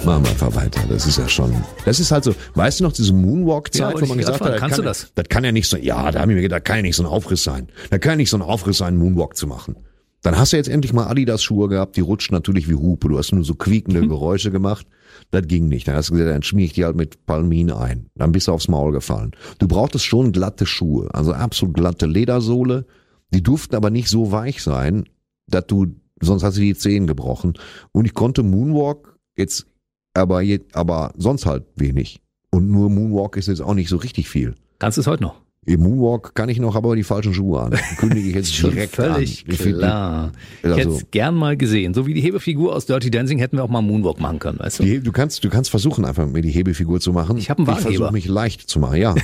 Machen wir einfach weiter. Das ist ja schon, das ist halt so, weißt du noch, diese Moonwalk-Zeit, Ja, wo man gesagt hat, kannst du das? Das kann ja nicht so, ja, da haben wir gedacht, da kann ja nicht so ein Aufriss sein. Da kann ja nicht so ein Aufriss sein, einen Moonwalk zu machen. Dann hast du jetzt endlich mal Adidas-Schuhe gehabt, die rutschen natürlich wie Hupe. Du hast nur so quiekende Geräusche gemacht. Das ging nicht. Dann hast du gesagt, dann schmier ich die halt mit Palmin ein. Dann bist du aufs Maul gefallen. Du brauchtest schon glatte Schuhe, also absolut glatte Ledersohle. Die durften aber nicht so weich sein, dass du, sonst hast du die Zehen gebrochen. Und ich konnte Moonwalk jetzt, aber sonst halt wenig. Und nur Moonwalk ist jetzt auch nicht so richtig viel. Kannst du es heute noch? Im Moonwalk kann ich noch, aber die falschen Schuhe an. Kündige ich jetzt direkt völlig an. Klar. Ich hätte es gern mal gesehen. So wie die Hebefigur aus Dirty Dancing hätten wir auch mal Moonwalk machen können, weißt du? Du kannst versuchen, einfach mit mir die Hebefigur zu machen. Ich habe einen Wagenheber. Ich versuche mich leicht zu machen, ja.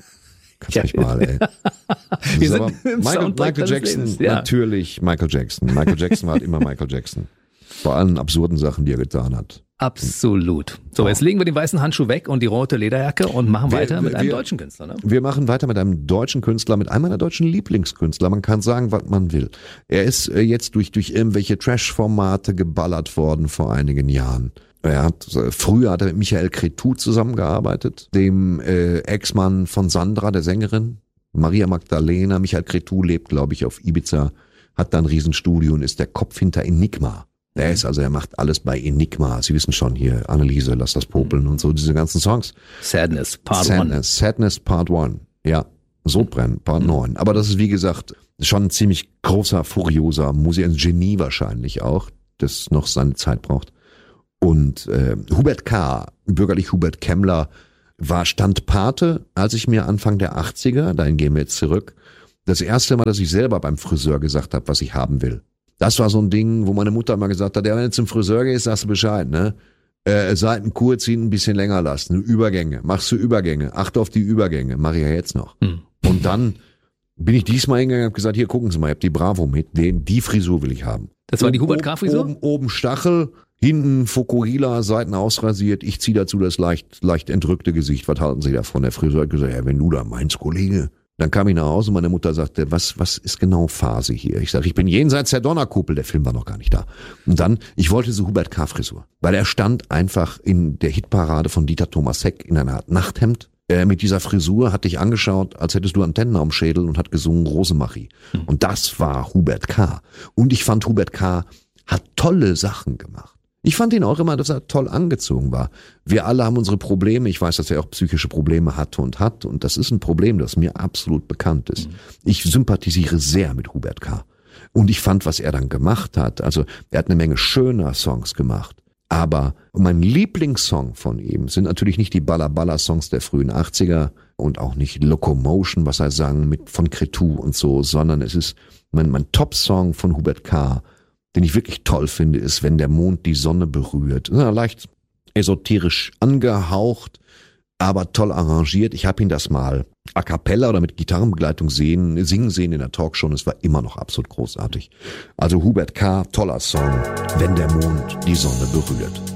Kannst mich mal, ey. Wir sind im Soundtrack Michael Jackson, Lebens, ja. Natürlich Michael Jackson. Michael Jackson war halt immer Michael Jackson. Bei allen absurden Sachen, die er getan hat. Absolut. So, jetzt legen wir den weißen Handschuh weg und die rote Lederjacke und machen weiter mit einem deutschen Künstler. Ne? Wir machen weiter mit einem deutschen Künstler, mit einem meiner deutschen Lieblingskünstler. Man kann sagen, was man will. Er ist jetzt durch irgendwelche Trash-Formate geballert worden vor einigen Jahren. Früher hat er mit Michael Cretu zusammengearbeitet, dem Ex-Mann von Sandra, der Sängerin, Maria Magdalena. Michael Cretu lebt, glaube ich, auf Ibiza, hat da ein Riesenstudio und ist der Kopf hinter Enigma. Er macht alles bei Enigma. Sie wissen schon hier, Anneliese, lass das popeln und so, diese ganzen Songs. Sadness, Part 1. Sadness, Part 1. Ja, Sodbrennen, Part 9. Aber das ist, wie gesagt, schon ein ziemlich großer, furioser Musiker, ein Genie wahrscheinlich auch, das noch seine Zeit braucht. Und Hubert K., bürgerlich Hubert Kemmler, stand Pate, als ich mir Anfang der 80er, dahin gehen wir jetzt zurück, das erste Mal, dass ich selber beim Friseur gesagt habe, was ich haben will. Das war so ein Ding, wo meine Mutter immer gesagt hat, ja, wenn du zum Friseur gehst, sagst du Bescheid, ne? Seitenkur ziehen, ein bisschen länger lassen, Übergänge, machst du Übergänge, achte auf die Übergänge, mache ich ja jetzt noch. Und dann bin ich diesmal hingegangen und habe gesagt, hier gucken Sie mal, ich habe die Bravo mit, die Frisur will ich haben. Das war die Hubert K. Frisur? Oben Stachel, hinten Fokuhila, Seiten ausrasiert, ich ziehe dazu das leicht entrückte Gesicht. Was halten Sie davon? Der Friseur hat gesagt, ja, wenn du da meinst, Kollege. Dann kam ich nach Hause und meine Mutter sagte, was ist genau Phase hier? Ich sage, ich bin jenseits der Donnerkuppel, der Film war noch gar nicht da. Und dann, ich wollte so Hubert K. Frisur, weil er stand einfach in der Hitparade von Dieter Thomas Heck in einer Art Nachthemd. Mit dieser Frisur hat dich angeschaut, als hättest du Antennen am Schädel und hat gesungen Rosemarie. Und das war Hubert K. Und ich fand, Hubert K. hat tolle Sachen gemacht. Ich fand ihn auch immer, dass er toll angezogen war. Wir alle haben unsere Probleme. Ich weiß, dass er auch psychische Probleme hatte und hat. Und das ist ein Problem, das mir absolut bekannt ist. Ich sympathisiere sehr mit Hubert K. Und ich fand, was er dann gemacht hat. Also, er hat eine Menge schöner Songs gemacht. Aber mein Lieblingssong von ihm sind natürlich nicht die Balla-Balla-Songs der frühen 80er und auch nicht Locomotion, was er sang von Cretu und so, sondern es ist mein Top-Song von Hubert K., den ich wirklich toll finde, ist, wenn der Mond die Sonne berührt. Ja, leicht esoterisch angehaucht, aber toll arrangiert. Ich habe ihn das mal a cappella oder mit Gitarrenbegleitung singen sehen in der Talkshow und es war immer noch absolut großartig. Also Hubert K., toller Song, wenn der Mond die Sonne berührt.